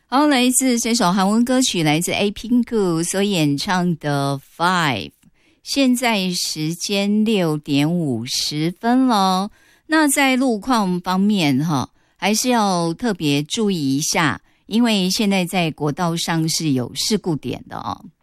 好，来自这首韩文歌曲，来自 A-Pink 所演唱的 Five。现在时间6:50了。那在路况方面还是要特别注意一下，因为现在在国道上是有事故点的